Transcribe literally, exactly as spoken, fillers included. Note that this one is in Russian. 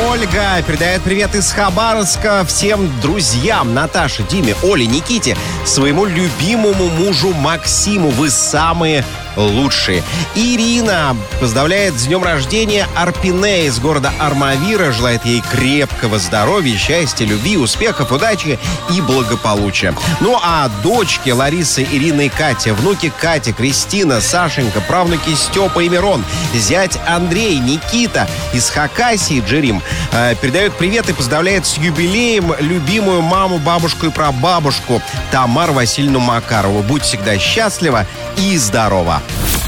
Ольга передает привет из Хабаровска всем друзьям Наташе, Диме, Оле, Никите, своему любимому мужу Максиму. Вы самые лучшие. Ирина поздравляет с днем рождения Арпине из города Армавира. Желает ей крепкого здоровья, счастья, любви, успехов, удачи и благополучия. Ну а дочки Ларисы, Ирина и Катя, внуки Катя, Кристина, Сашенька, правнуки Степа и Мирон, зять Андрей, Никита из Хакасии, Джерим, э, передают привет и поздравляет с юбилеем любимую маму, бабушку и прабабушку Тамару Васильевну Макарову. Будь всегда счастлива и здорова.